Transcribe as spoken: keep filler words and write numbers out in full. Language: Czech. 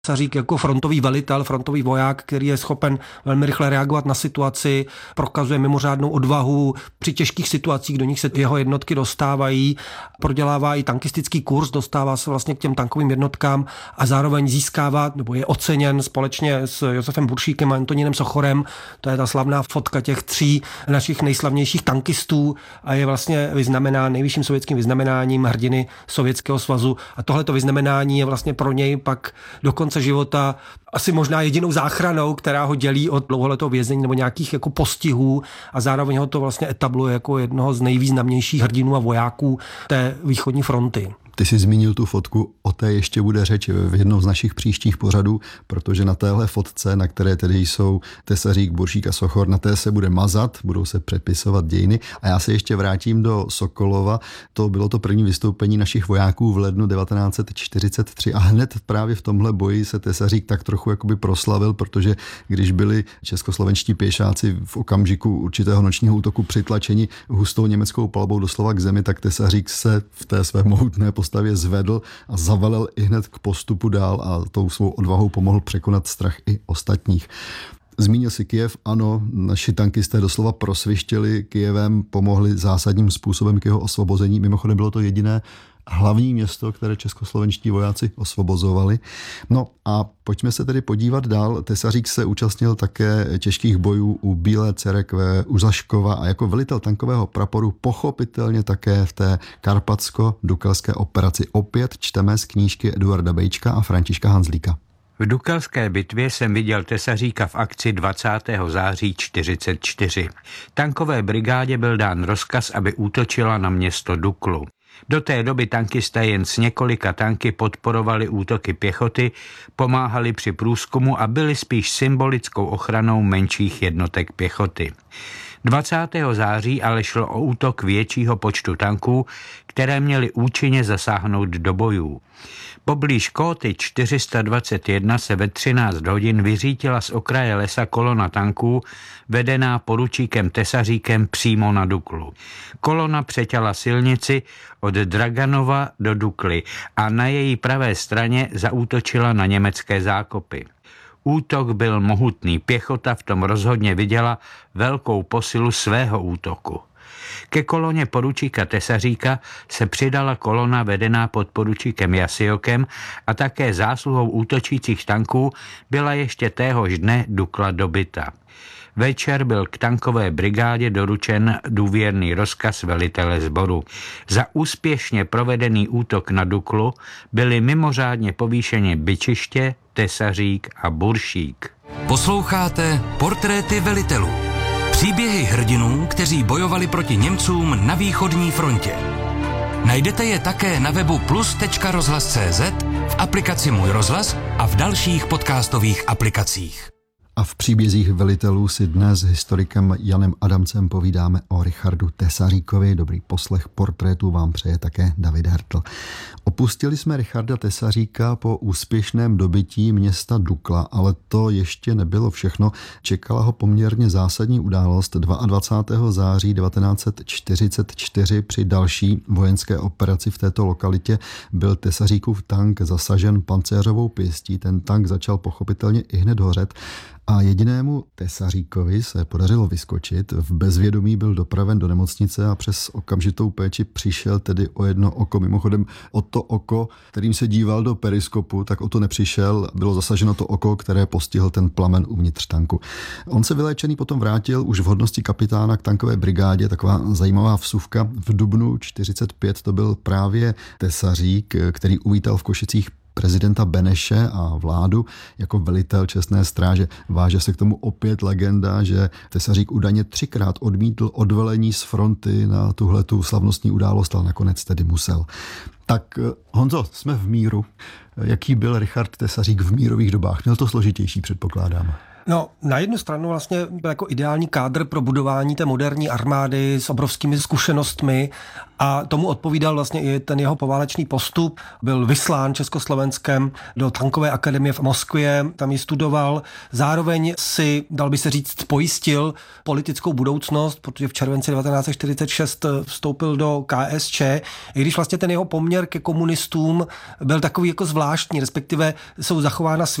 Tesařík jako frontový velitel, frontový voják, který je schopen velmi rychle reagovat na situaci, prokazuje mimořádnou odvahu při těžkých situacích, do nich se jeho jednotky dostávají, prodělává i tankistický kurz, dostává se vlastně k těm tankovým jednotkám a zároveň získává, nebo je oceněn společně s Josefem Buršíkem a Antonínem Sochorem, to je ta slavná fotka těch tří našich nejslavnějších tankistů a je vlastně vyznamenán nejvyšším sovětským vyznamenáním hrdiny Sovětského svazu a tohleto vyznamenání je vlastně pro něj pak dokonce života asi možná jedinou záchranou, která ho dělí od dlouholetého vězení nebo nějakých jako postihů a zároveň ho to vlastně etabluje jako jednoho z nejvýznamnějších hrdinů a vojáků té východní fronty. Ty jsi zmínil tu fotku, o té ještě bude řeč v jednom z našich příštích pořadů, protože na téhle fotce, na které tedy jsou Tesařík, Buršík a Sochor, na té se bude mazat, budou se přepisovat dějiny. A já se ještě vrátím do Sokolova. To bylo to první vystoupení našich vojáků v lednu devatenáct set čtyřicet tři a hned právě v tomhle boji se Tesařík tak trochu jakoby proslavil, protože když byli českoslovenští pěšáci v okamžiku určitého nočního útoku přitlačeni hustou německou palbou doslova k zemi, tak Tesařík se v té své mohutné postavě zvedl a zavalil i hned k postupu dál a tou svou odvahou pomohl překonat strach i ostatních. Zmínil si Kyjev, ano, naši tankisté doslova prosvištěli Kyjevem, pomohli zásadním způsobem k jeho osvobození. Mimochodem bylo to jediné hlavní město, které českoslovenští vojáci osvobozovali. No a pojďme se tedy podívat dál. Tesařík se účastnil také těžkých bojů u Bílé Cerekve, u Zaškova a jako velitel tankového praporu pochopitelně také v té karpatsko-dukelské operaci. Opět čteme z knížky Eduarda Bejčka a Františka Hanzlíka. V Dukelské bitvě jsem viděl Tesaříka v akci dvacátého září čtyřicet čtyři. Tankové brigádě byl dán rozkaz, aby útočila na město Duklu. Do té doby tankisté jen s několika tanky podporovali útoky pěchoty, pomáhali při průzkumu a byli spíš symbolickou ochranou menších jednotek pěchoty. dvacátého září ale šlo o útok většího počtu tanků, které měly účinně zasáhnout do bojů. Poblíž Kóty čtyři sta dvacet jedna se ve třináct hodin vyřítila z okraje lesa kolona tanků, vedená poručíkem Tesaříkem přímo na Duklu. Kolona přeťala silnici od Draganova do Dukly a na její pravé straně zaútočila na německé zákopy. Útok byl mohutný, pěchota v tom rozhodně viděla velkou posilu svého útoku. Ke koloně poručíka Tesaříka se přidala kolona vedená podporučíkem Jasiokem a také zásluhou útočících tanků byla ještě téhož dne Dukla dobyta. Večer byl k tankové brigádě doručen důvěrný rozkaz velitele sboru. Za úspěšně provedený útok na Duklu byli mimořádně povýšeni Byčiště, Tesařík a Buršík. Posloucháte Portréty velitelů. Příběhy hrdinů, kteří bojovali proti Němcům na východní frontě. Najdete je také na webu plus tečka rozhlas tečka cé zet, v aplikaci Můj rozhlas a v dalších podcastových aplikacích. A v příbězích velitelů si dnes s historikem Janem Adamcem povídáme o Richardu Tesaříkovi. Dobrý poslech portrétu vám přeje také David Hertl. Opustili jsme Richarda Tesaříka po úspěšném dobytí města Dukla, ale to ještě nebylo všechno. Čekala ho poměrně zásadní událost. dvacátého druhého září devatenáct set čtyřicet čtyři při další vojenské operaci v této lokalitě byl Tesaříkův tank zasažen pancéřovou pěstí. Ten tank začal pochopitelně ihned hořet. A jedinému Tesaříkovi se podařilo vyskočit. V bezvědomí byl dopraven do nemocnice a přes okamžitou péči přišel tedy o jedno oko. Mimochodem o to oko, kterým se díval do periskopu, tak o to nepřišel. Bylo zasaženo to oko, které postihl ten plamen uvnitř tanku. On se vyléčený potom vrátil už v hodnosti kapitána k tankové brigádě. Taková zajímavá vsuvka. V dubnu čtyřicet pět to byl právě Tesařík, který uvítal v Košicích prezidenta Beneše a vládu jako velitel čestné stráže. Váže se k tomu opět legenda, že Tesařík údajně třikrát odmítl odvelení z fronty na tuhletu slavnostní událost, ale nakonec tedy musel. Tak Honzo, jsme v míru. Jaký byl Richard Tesařík v mírových dobách? Měl to složitější, předpokládám. No, na jednu stranu vlastně byl jako ideální kádr pro budování té moderní armády s obrovskými zkušenostmi a tomu odpovídal vlastně i ten jeho poválečný postup. Byl vyslán Československem do tankové akademie v Moskvě, tam ji studoval. Zároveň si, dal by se říct, pojistil politickou budoucnost, protože v červenci devatenáct set čtyřicet šest vstoupil do K S Č, i když vlastně ten jeho poměr ke komunistům byl takový jako zvláštní, respektive jsou zachována